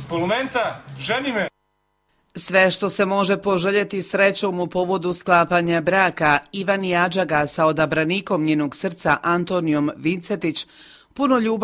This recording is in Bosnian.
Polumenta, ženi me! Sve što se može poželjeti srećom u povodu sklapanja braka, Ivani Adžaga sa odabranikom njenog srca Antonijom Vincetić, puno ljubavi